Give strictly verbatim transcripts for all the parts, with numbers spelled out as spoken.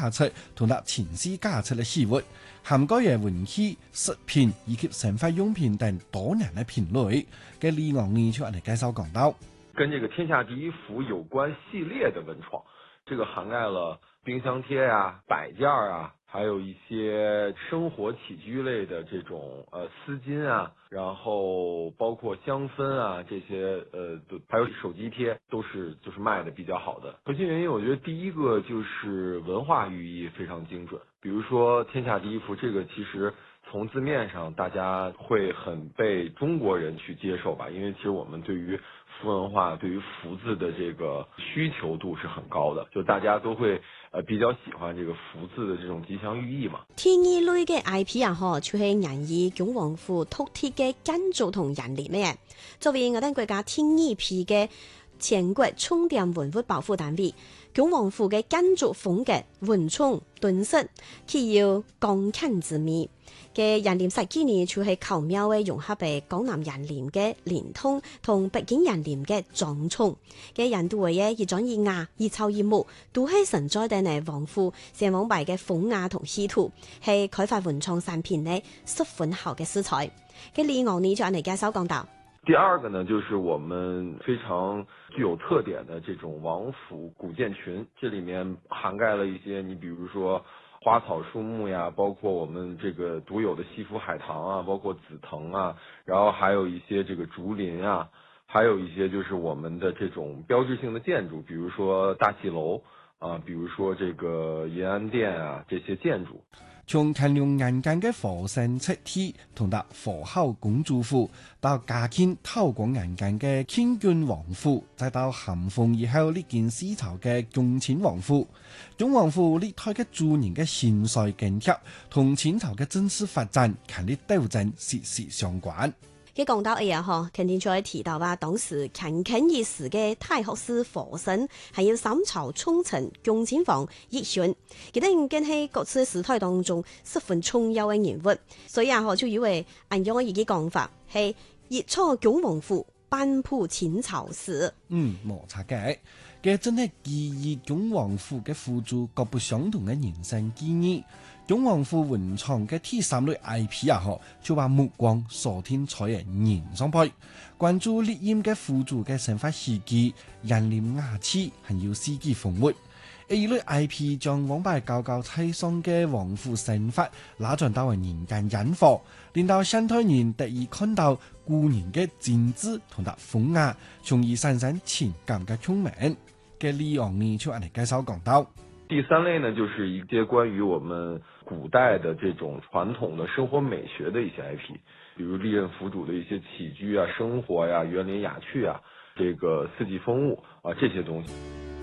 加出同埋前世加出嘅事物，涵蓋嘅文器、食品以及生活用品等多樣嘅品類。嘅李昂呢就按嚟介紹講到， 跟這個天下第一福有關系列的文創，這個涵蓋了冰箱貼啊、擺件啊，還有一些生活起居類的這種呃絲巾啊，然後包括香氛啊這些呃，還有手機貼，都是就是賣的比較好的。核心原因，我覺得第一個就是文化寓意非常精準。比如說天下第一福，這個其實從字面上大家會很被中國人去接受吧，因為其實我們對於福文化、對於福字的這個需求度是很高的，就大家都會呃比較喜歡這個福字的這種吉祥寓意嘛。 第二類嘅 I P 啊，嗬，就係人以恭王府獨特嘅建築同人臉咩？作為我哋國家第二批嘅全國重點文物保護單位，恭王府嘅建築風格文創敦實，具有剛強之美。嘅人臉設計呢，就係巧妙嘅融合嘅江南人臉嘅連通同北京人臉嘅裝重嘅人都會嘅一種一雅一草一木，都係承載嘅呢王府成王牌嘅風雅同氣度，係開發文創產品呢十分好嘅色彩。嘅李昂呢就按嚟介紹講到。 第二個呢，就是我們非常具有特點的這種王府古建群，這裡面涵蓋了一些，你比如說花草樹木呀，包括我們這個獨有的西府海棠啊，包括紫藤啊，然後還有一些這個竹林啊，還有一些就是我們的這種標誌性的建築，比如說大戲樓啊，比如說這個延安殿啊，這些建築。 從乾隆年間嘅和珅七體同埋和孝公主府，到嘉慶透光年間嘅乾隆王府，再到咸豐以後呢件思潮嘅恭親王府，恭王府呢代嘅主人嘅興衰更迭，同清朝嘅政治發展、權力鬥爭息息相關。 佢講到誒啊，嗬，肯定就係提到話，當時勤勤一時嘅太學士和珅，還有三朝重臣恭親王奕劭，佢哋更係各次時代當中十分重要嘅人物。所以啊，嗬，就以為按樣嘅一啲講法係熱挫恭王府，頒布清朝史。 嗯，冇錯嘅，嘅真係記憶恭王府嘅輔助各不相同嘅人生經驗。恭王府文創嘅第三類 I P 啊，嗬，就話目光鎖定在人上派，關注烈焰嘅輔助嘅生活事蹟、人臉雅氣，還有四季風物。A 類 I P 將王牌高高在上嘅王府生活拉長到為人間引火，令到現代人得以看到古人嘅精緻同埋風雅，從而產生情感嘅共鳴。嘅李昂呢就按嚟介紹講到。 第三類呢，就是一些關於我們古代的這種傳統的生活美學的一些 I P， 比如歷任府主的一些起居啊、生活呀、啊、園林雅趣啊、這個四季風物啊這些東西。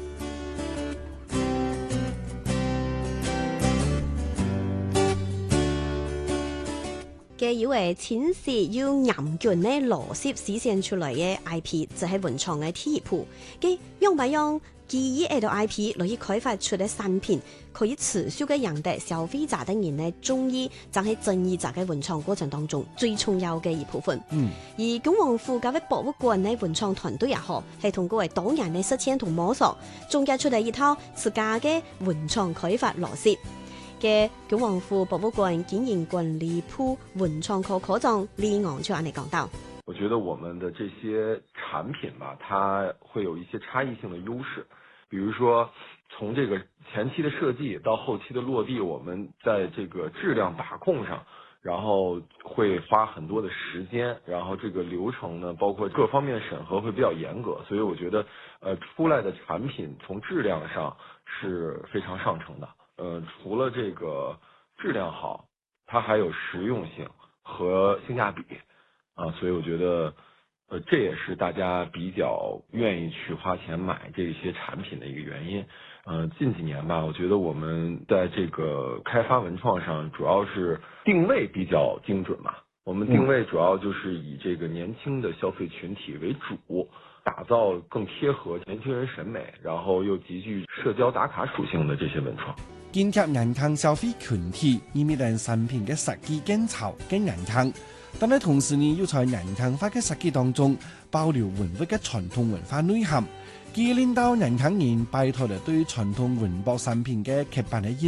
嘅以為淺時要嚴峻呢邏輯實現出來嘅 I P 就係文創嘅第一步。嘅用唔用記憶喺度 I P 來以開發出嘅產品，可以持續嘅贏得消費者等人呢中意，就係正義者嘅文創過程當中最重要嘅一部分。嗯，而恭王府嘅博物館呢文創團隊也好，係通過多人嘅實踐同摸索，總結出嚟一套自家嘅文創開發邏輯。嘅恭王府博物館經營管理部文創科科長李昂就按你講到。 我覺得我們的這些產品吧，它會有一些差異性的優勢，比如說從這個前期的設計到後期的落地，我們在這個質量把控上，然後會花很多的時間，然後這個流程呢，包括各方面審核會比較嚴格，所以我覺得，呃，出來的產品從質量上是非常上乘的。呃，除了這個質量好，它還有實用性和性價比。啊，所以我覺得，呃，這也是大家比較願意去花錢買這些產品的一個原因。呃，近幾年吧，我覺得我們在這個開發文創上，主要是定位比較精準嘛。我們定位主要就是以這個年輕的消費群體為主，打造更貼合年輕人審美，然後又極具社交打卡屬性的這些文創。 建設年輕消費群體，意味着產品嘅設計更潮更年輕。但係同時呢，要在年輕化嘅設計當中保留文物嘅傳統文化內涵，既令到年輕人擺脫咗對傳統文博產品嘅刻板嘅